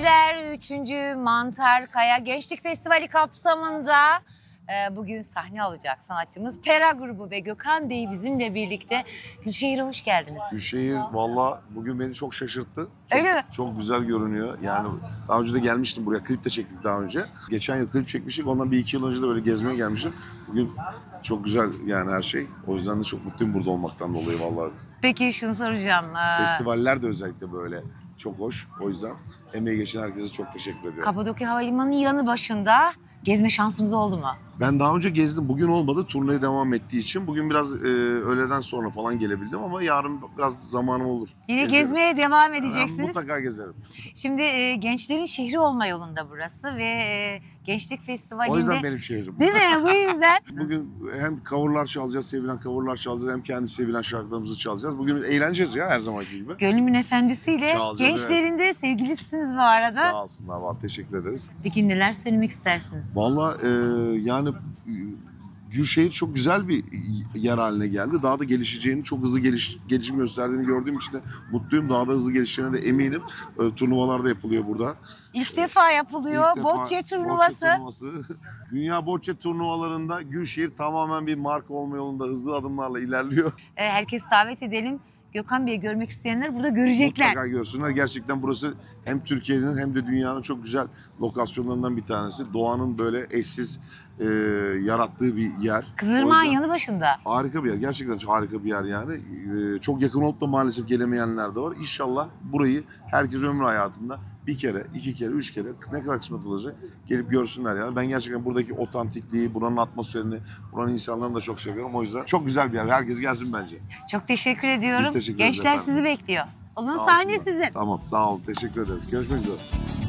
seyirciler, 3. Mantar Kaya Gençlik Festivali kapsamında bugün sahne alacak sanatçımız Pera grubu ve Gökhan Bey bizimle birlikte. Gülşehir'e hoş geldiniz. Gülşehir valla bugün beni çok şaşırttı. Öyle mi? Çok güzel görünüyor. Yani daha önce de gelmiştim buraya. Klip de çektik daha önce. Geçen yıl klip çekmiştik. Ondan bir iki yıl önce de böyle gezmeye gelmiştim. Bugün çok güzel yani her şey. O yüzden de çok mutluyum burada olmaktan dolayı vallahi. Peki şunu soracağım. Festivaller de özellikle böyle çok hoş. O yüzden emeği geçen herkese çok teşekkür ediyorum. Kapadokya Havalimanı'nın yanı başında gezme şansımız oldu mu? Ben daha önce gezdim. Bugün olmadı. Turneye devam ettiği için. Bugün biraz öğleden sonra falan gelebildim ama yarın biraz zamanım olur. Yine Gezerim. gezmeye devam Ben edeceksiniz. mutlaka gezerim. Şimdi gençlerin şehri olma yolunda burası ve Gençlik Festivali'nde... O yüzden benim şehrim. Değil mi? Bu yüzden. Bugün hem coverlar çalacağız, sevilen coverlar çalacağız, hem kendi sevilen şarkılarımızı çalacağız. Bugün eğleneceğiz ya her zamanki gibi. Gönlümün Efendisi'yle Çalacağız, gençlerin de sevgilisiniz bu arada. Sağ olsunlar, vallahi teşekkür ederiz. Peki neler söylemek istersiniz? Vallahi yani Gülşehir çok güzel bir yer haline geldi. Daha da gelişeceğini, çok hızlı gelişim gösterdiğini gördüğüm için de mutluyum. Daha da hızlı gelişeceğine de eminim. Turnuvalar da yapılıyor burada. İlk defa yapılıyor. İlk defa Bocce turnuvası. Dünya Bocce turnuvalarında Gülşehir tamamen bir marka olma yolunda hızlı adımlarla ilerliyor. Herkes davet edelim. Gökhan Bey'i görmek isteyenler burada görecekler. Mutlaka görsünler. Gerçekten burası hem Türkiye'nin hem de dünyanın çok güzel lokasyonlarından bir tanesi. Doğanın böyle eşsiz yarattığı bir yer. Kızırmağın O yüzden yanı başında. harika bir yer. Gerçekten çok harika bir yer yani. Çok yakın olup da maalesef gelemeyenler de var. İnşallah burayı herkes ömrü hayatında bir kere, iki kere, üç kere ne kadar kısmet olacak gelip görsünler yani. Ben gerçekten buradaki otantikliği, buranın atmosferini, buranın insanlarını da çok seviyorum. O yüzden çok güzel bir yer. Herkes gelsin bence. Çok teşekkür ediyorum. Biz teşekkür ederiz Gençler efendim. sizi bekliyor. O zaman Sağ sahne olsunlar. sizin. Tamam, sağ olun. Teşekkür ederiz. Görüşmek üzere.